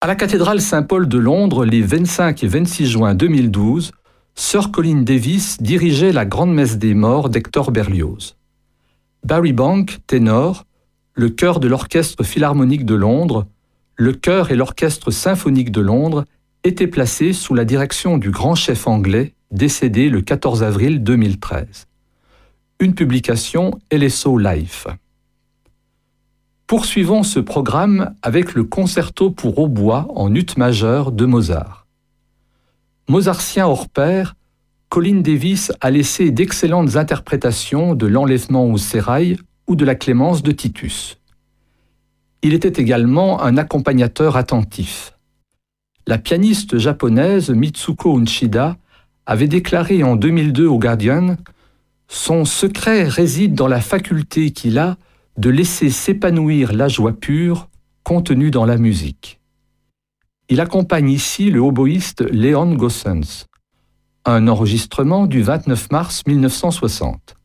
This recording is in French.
À la cathédrale Saint-Paul de Londres, les 25 et 26 juin 2012, Sir Colin Davis dirigeait la grande messe des morts d'Hector Berlioz. Barry Bank, ténor, le chœur de l'Orchestre Philharmonique de Londres, le chœur et l'Orchestre Symphonique de Londres étaient placés sous la direction du grand chef anglais, décédé le 14 avril 2013. Une publication LSO Life. Poursuivons ce programme avec le concerto pour hautbois en ut majeur de Mozart. Mozartien hors pair, Colin Davis a laissé d'excellentes interprétations de l'enlèvement au sérail ou de la clémence de Titus. Il était également un accompagnateur attentif. La pianiste japonaise Mitsuko Uchida avait déclaré en 2002 au Guardian « Son secret réside dans la faculté qu'il a de laisser s'épanouir la joie pure contenue dans la musique. » Il accompagne ici le oboïste Leon Gossens. Un enregistrement du 29 mars 1960.